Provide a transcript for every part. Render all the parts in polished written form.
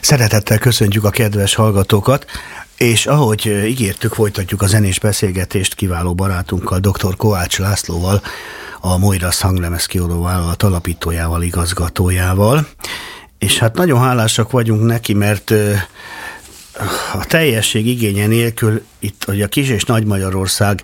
Szeretettel köszöntjük a kedves hallgatókat, és ahogy ígértük, folytatjuk a zenés beszélgetést kiváló barátunkkal, dr. Kovács Lászlóval, a Moirasz hanglemez kiadó vállalat alapítójával, igazgatójával. És hát nagyon hálásak vagyunk neki, mert a teljesség igénye nélkül itt, hogy a Kis- és Nagy-Magyarország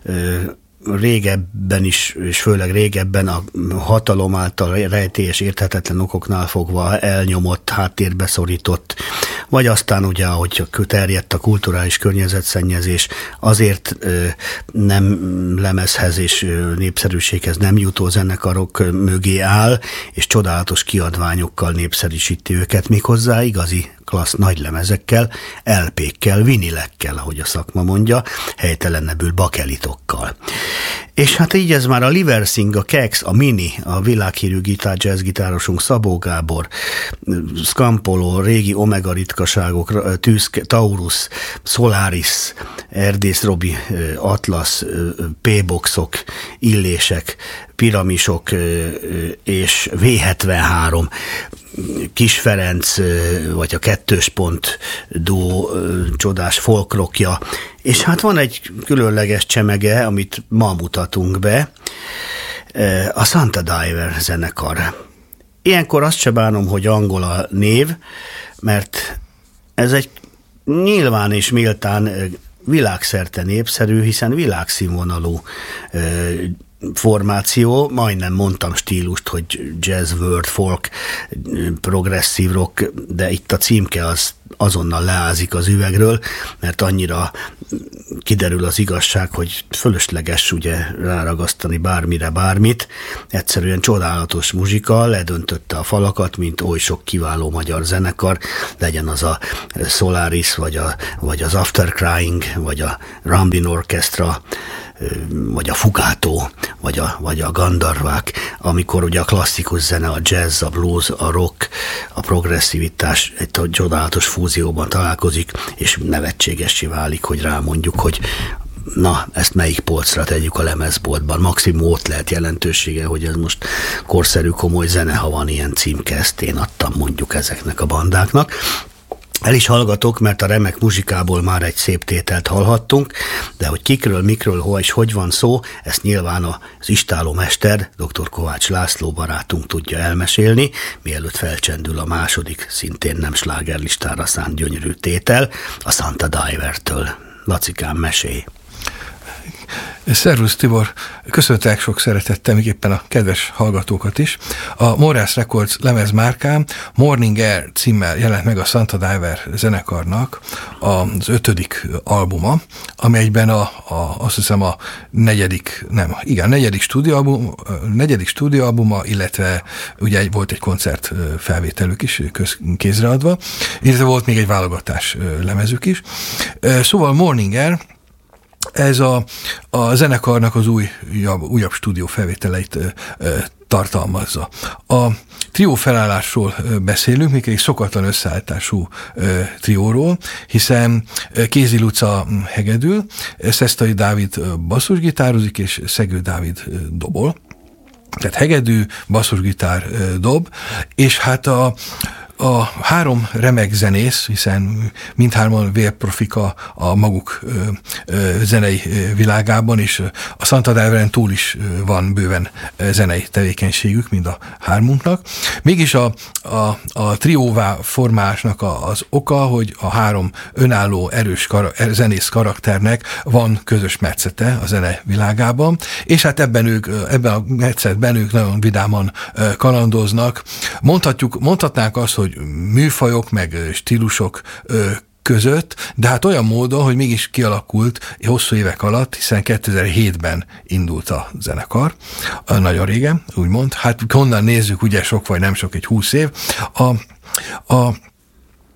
régebben is, és főleg régebben a hatalom által rejtélyes, érthetetlen okoknál fogva elnyomott, háttérbe szorított, vagy aztán ugye, ahogy terjedt a kulturális környezetszennyezés, azért nem lemezhez és népszerűséghez nem jutó zenekarok mögé áll, és csodálatos kiadványokkal népszerűsíti őket, méghozzá igazi klassz nagy lemezekkel, LP-kkel, vinilekkel, ahogy a szakma mondja, helytelenebbül bakelitokkal. És hát így ez már a Liversing, a Kex, a Mini, a világhírű jazzgitárosunk Szabó Gábor, Scampolo, régi Omega ritkaságok, Taurus, Solaris, Erdész Robi, Atlas, P-boxok, Illések, Piramisok és V73, Kis Ferenc, vagy a Kettős Pont duó csodás folkrockja, és hát van egy különleges csemege, amit ma mutatunk be, a Santa Diver zenekar. Ilyenkor azt se bánom, hogy angol a név, mert ez egy nyilván és méltán világszerte népszerű, hiszen világszínvonalú formáció, majdnem mondtam stílust, hogy jazz, world, folk, progresszív rock, de itt a címke az azonnal leázik az üvegről, mert annyira kiderül az igazság, hogy fölösleges ugye ráragasztani bármire bármit. Egyszerűen csodálatos muzsika, ledöntötte a falakat, mint oly sok kiváló magyar zenekar, legyen az a Solaris, vagy az After Crying, vagy a Ramblin' Orchestra, vagy a Fugato, vagy a Gandharvák, amikor ugye a klasszikus zene, a jazz, a blues, a rock, a progresszivitás egy csodálatos fúzióban találkozik, és nevetségessé válik, hogy rámondjuk, hogy na, ezt melyik polcra tegyük a lemezboltban. Maximum ott lehet jelentősége, hogy ez most korszerű, komoly zene, ha van ilyen címke, ezt én adtam mondjuk ezeknek a bandáknak. El is hallgatok, mert a remek muzsikából már egy szép tételt hallhattunk, de hogy kikről, mikről, hol és hogy van szó, ezt nyilván az istálómester, dr. Kovács László barátunk tudja elmesélni, mielőtt felcsendül a második, szintén nem slágerlistára szánt gyönyörű tétel, a Santa Divertől. Lacikám, mesélj! Szervusz Tibor, köszöntek sok szeretettel, még éppen a kedves hallgatókat is. A Moirasz Records lemezmárkán Morning Air címmel jelent meg a Santa Diver zenekarnak az 5. albuma, amelyben azt hiszem a negyedik stúdióalbuma, illetve ugye volt egy koncert felvételük is kézreadva, illetve volt még egy válogatás lemezük is. Szóval Morning Air, ez a zenekarnak az újabb stúdió felvételeit tartalmazza. A trió felállásról beszélünk, még egy szokatlan összeállítású trióról, hiszen Kézi Luca hegedül, Szesztai Dávid basszusgitározik, és Szegő Dávid dobol. Tehát hegedű, basszusgitár, dob, és hát a három remek zenész, hiszen mindhárman vérprofika a maguk zenei világában, és a Santa Diveren túl is van bőven zenei tevékenységük, mind a hármunknak. Mégis a trióvá formálásnak az oka, hogy a három önálló, erős zenész karakternek van közös metszete a zene világában, és hát ebben a metszetben ők nagyon vidáman kalandoznak. Mondhatnánk azt, hogy műfajok meg stílusok között, de hát olyan módon, hogy mégis kialakult hosszú évek alatt, hiszen 2007-ben indult a zenekar, nagyon régen, úgymond. Hát honnan nézzük, ugye sok vagy nem sok, egy 20 év.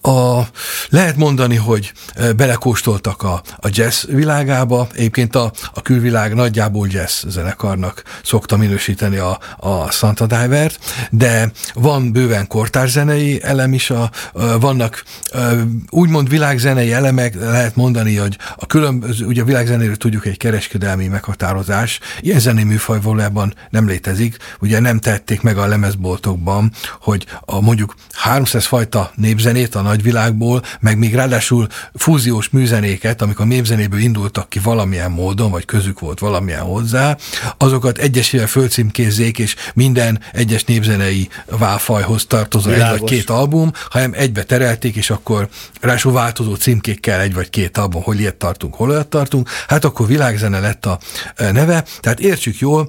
Lehet mondani, hogy belekóstoltak a jazz világába, egyébként a külvilág nagyjából jazz zenekarnak szokta minősíteni a Santa Divert, de van bőven kortárszenei elem is, vannak úgymond világzenei elemek, lehet mondani, hogy a különböző, ugye a világzenéről tudjuk egy kereskedelmi meghatározás, ilyen zenei műfaj valójában nem létezik, ugye nem tették meg a lemezboltokban, hogy mondjuk 300 fajta népzenét a nagyvilágból, meg még ráadásul fúziós műzenéket, amik a népzenéből indultak ki valamilyen módon, vagy közük volt valamilyen hozzá, azokat egyesével fölcímkézzék, és minden egyes népzenei válfajhoz tartozó egy vagy két album, hanem egybe terelték, és akkor ráadásul változó címkékkel egy vagy két album, hol ilyet tartunk, hol olyat tartunk, hát akkor világzene lett a neve, tehát értsük jól,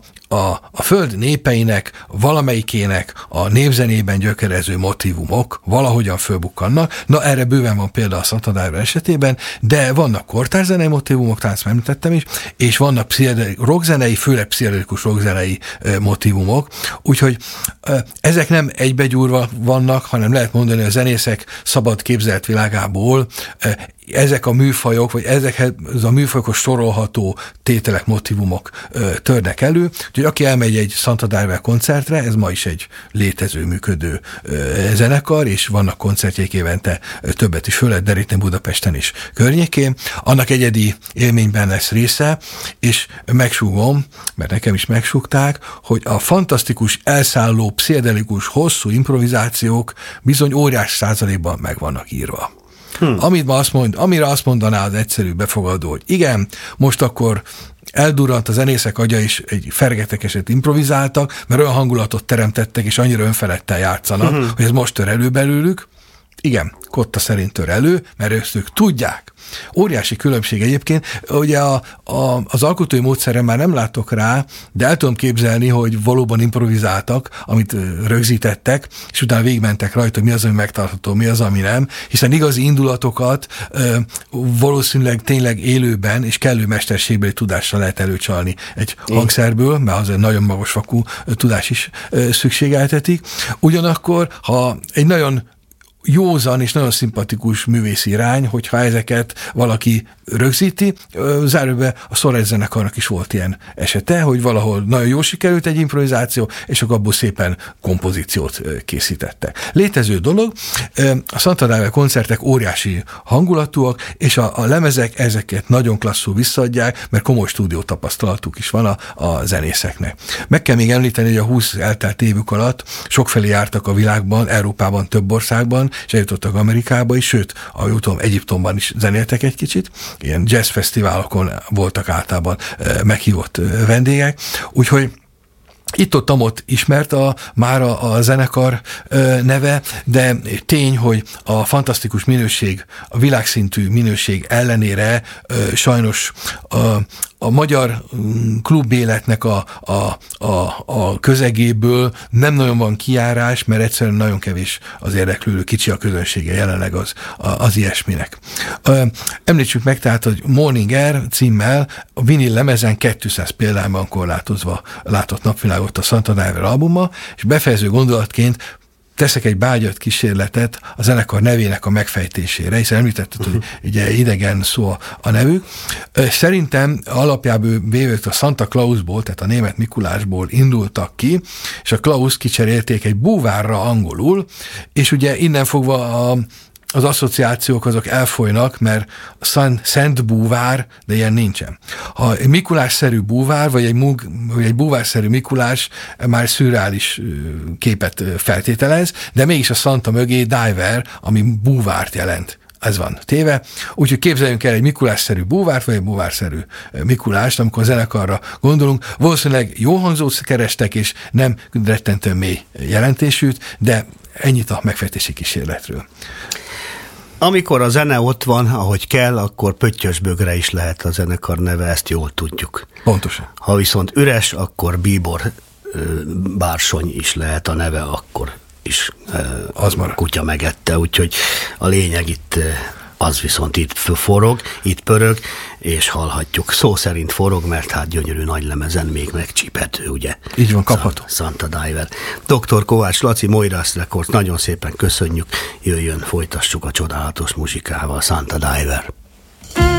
a föld népeinek, valamelyikének a népzenében gyökerező motívumok valahogyan fölbukkannak. Na, erre bőven van példa a Santa Diver esetében, de vannak kortárszenei motívumok, talán említettem is, és vannak rockzenei, főleg pszichedelikus rockzenei motívumok, úgyhogy ezek nem egybegyúrva vannak, hanem lehet mondani, hogy a zenészek szabad képzelt világából ezek a műfajok, vagy ezekhez a műfajokhoz sorolható tételek, motívumok törnek elő. Úgyhogy aki elmegy egy Santa Diver koncertre, ez ma is egy létező, működő zenekar, és vannak koncertjék évente többet is, főleg Derítén, Budapesten is környékén. Annak egyedi élményben lesz része, és megsúgom, mert nekem is megsúgták, hogy a fantasztikus, elszálló, pszichedelikus, hosszú improvizációk bizony óriás százalékban meg vannak írva. Amire azt mondaná az egyszerű befogadó, hogy igen, most akkor eldurrant a zenészek agya is, egy fergetekeset improvizáltak, mert olyan hangulatot teremtettek, és annyira önfeledten játszanak, hogy ez most tör elő belőlük. Igen, Kotta szerint tör elő, mert ők tudják. Óriási különbség egyébként. Ugye az alkotói módszerre már nem látok rá, de el tudom képzelni, hogy valóban improvizáltak, amit rögzítettek, és utána végigmentek rajta, hogy mi az, ami megtartható, mi az, ami nem, hiszen igazi indulatokat valószínűleg tényleg élőben és kellő mesterségbeli tudással lehet előcsalni egy hangszerből, mert az egy nagyon magas fokú tudás is szükségeltetik. Ugyanakkor, ha egy nagyon józan és nagyon szimpatikus művészi irány, hogyha ezeket valaki rögzíti. Zárójelben a Solar zenekarnak is volt ilyen esete, hogy valahol nagyon jól sikerült egy improvizáció, és akkor abból szépen kompozíciót készítettek. Létező dolog, a Santa Diver koncertek óriási hangulatúak, és a lemezek ezeket nagyon klasszul visszaadják, mert komoly stúdió tapasztalatuk is van a zenészeknek. Meg kell még említeni, hogy a 20 eltelt évük alatt sokfelé jártak a világban, Európában, több országban, és eljutottak Amerikába is, sőt, ahogy tudom, Egyiptomban is zenéltek egy kicsit, ilyen jazz fesztiválokon voltak általában meghívott vendégek, úgyhogy itt-ott ismert már a zenekar neve, de tény, hogy a fantasztikus minőség, a világszintű minőség ellenére sajnos a magyar klubéletnek a közegéből nem nagyon van kijárás, mert egyszerűen nagyon kevés az érdeklődő, kicsi a közönsége jelenleg az ilyesminek. Említsük meg tehát, hogy Morning Air címmel a vinil lemezen 200 példányban korlátozva látott napvilágot a Santa Diver albuma, és befejező gondolatként teszek egy beágyat kísérletet a zenekar nevének a megfejtésére, hiszen említetted, hogy ugye idegen szó a nevük. Szerintem alapjából véve a Santa Clausból, tehát a német Mikulásból indultak ki, és a Klaus kicserélték egy búvárra angolul, és ugye innen fogva az asszociációk azok elfolynak, mert szent búvár, de ilyen nincsen. Ha egy Mikulás-szerű búvár, vagy egy búvárszerű Mikulás már szürreális képet feltételez, de mégis a Santa mögé diver, ami búvárt jelent. Ez van téve. Úgyhogy képzeljünk el egy Mikulás-szerű búvárt, vagy egy búvárszerű Mikulást, amikor a zenekarra gondolunk. Valószínűleg jó hangzót kerestek, és nem rettentően mély jelentésűt, de ennyit a megfejtési kísérletről. Amikor a zene ott van, ahogy kell, akkor Pöttyösbögre is lehet a zenekar neve, ezt jól tudjuk. Pontosan. Ha viszont üres, akkor Bíbor Bársony is lehet a neve, akkor is az kutya megette, úgyhogy a lényeg itt az viszont itt forog, itt pörög, és hallhatjuk. Szó szerint forog, mert hát gyönyörű nagy lemezen még megcsíphető, ugye? Így van, kapható. Santa Diver. Dr. Kovács Laci, Moirass Records, nagyon szépen köszönjük, jöjjön, folytassuk a csodálatos muzsikával, Santa Diver.